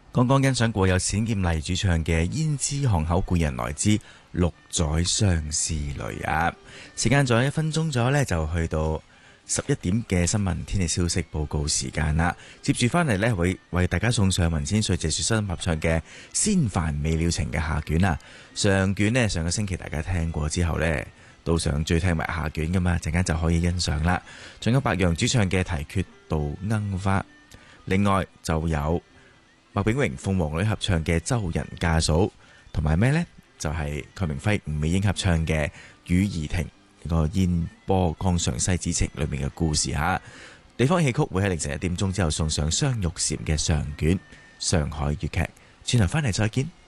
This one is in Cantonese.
剛剛欣賞過有冼劍麗主唱嘅《胭脂巷口故人來之六載相思淚》啊！時間仲有1分鐘左右呢，就去到11點嘅新聞天氣消息報告時間啦。接住翻嚟呢，會為大家送上文千歲謝雪心合唱嘅《仙凡未了情》嘅下卷啊！上卷呢，上個星期大家聽過之後呢，都想追聽埋下卷噶嘛，陣間就可以欣賞啦。仲有白楊主唱嘅《題訣渡鶯花》，另外就有麥炳榮、鳳凰女合唱嘅《周人嫁嫂》，同埋咩呢？就係鄺明輝、吳美英合唱嘅《雨兒亭》，呢個煙波江上西子情裏面嘅故事吓。地方戲曲會喺凌晨1點鐘之後送上雙玉禪嘅上卷《上海粵劇》。轉頭翻嚟再見。